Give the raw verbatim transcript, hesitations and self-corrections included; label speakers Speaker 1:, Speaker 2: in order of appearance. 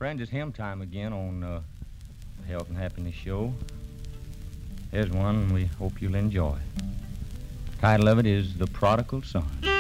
Speaker 1: Friends, it's hymn time again on uh, the Health and Happiness Show. Here's one we hope you'll enjoy. The title of it is The Prodigal Son.